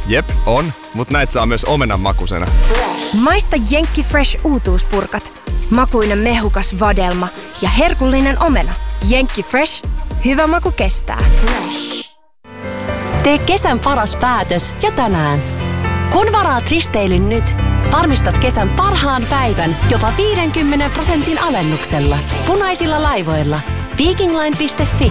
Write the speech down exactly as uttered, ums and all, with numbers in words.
Jep, on, mut näitä saa myös omenan makusena. Maista Jenkki Fresh uutuuspurkat. Makuinen mehukas vadelma ja herkullinen omena. Jenkki Fresh. Hyvä maku kestää. Fresh. Tee kesän paras päätös jo tänään. Kun varaat risteilyn nyt, varmistat kesän parhaan päivän jopa viidenkymmenen prosentin alennuksella. Punaisilla laivoilla. Vikingline piste fi